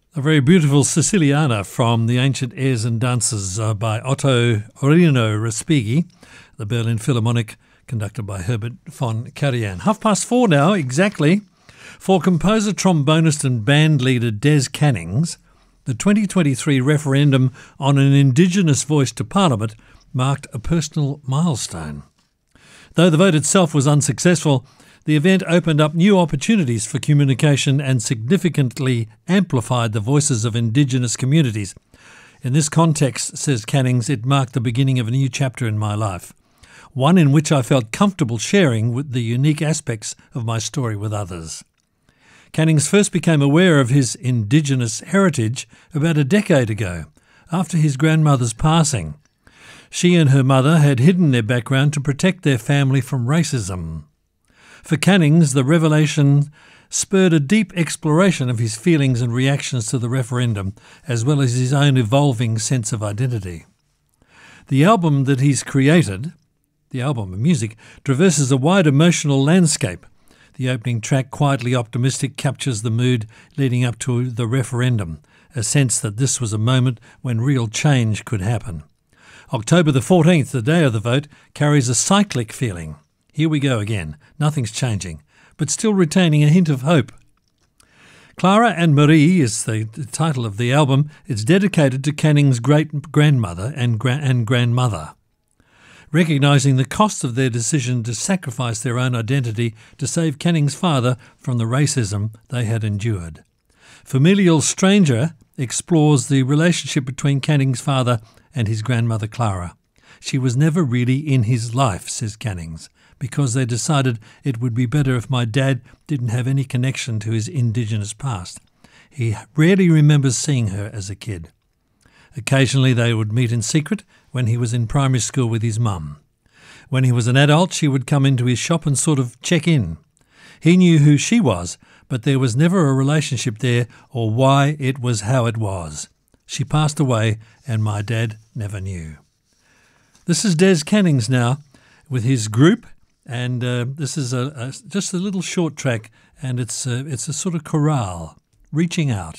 A very beautiful Siciliana from the Ancient Airs and Dances by Otto Rino Respighi, the Berlin Philharmonic, conducted by Herbert von Karajan. 4:30 now, exactly. For composer, trombonist and band leader Des Cannings, the 2023 referendum on an Indigenous voice to Parliament marked a personal milestone. Though the vote itself was unsuccessful, the event opened up new opportunities for communication and significantly amplified the voices of Indigenous communities. In this context, says Cannings, it marked the beginning of a new chapter in my life, one in which I felt comfortable sharing with the unique aspects of my story with others. Cannings first became aware of his Indigenous heritage about a decade ago, after his grandmother's passing. She and her mother had hidden their background to protect their family from racism. For Cannings, the revelation spurred a deep exploration of his feelings and reactions to the referendum, as well as his own evolving sense of identity. The album that he's created, the album of music, traverses a wide emotional landscape. The opening track, Quietly Optimistic, captures the mood leading up to the referendum, a sense that this was a moment when real change could happen. October the 14th, the day of the vote, carries a cyclic feeling. Here we go again. Nothing's changing, but still retaining a hint of hope. Clara and Marie is the title of the album. It's dedicated to Canning's great-grandmother and grandmother. Recognising the cost of their decision to sacrifice their own identity to save Canning's father from the racism they had endured. Familial Stranger explores the relationship between Canning's father and his grandmother Clara. She was never really in his life, says Cannings, because they decided it would be better if my dad didn't have any connection to his Indigenous past. He rarely remembers seeing her as a kid. Occasionally they would meet in secret when he was in primary school with his mum. When he was an adult, she would come into his shop and sort of check in. He knew who she was, but there was never a relationship there or why it was how it was. She passed away and my dad never knew. This is Des Cannings now with his group. And this is just a little short track, and it's a sort of chorale, reaching out.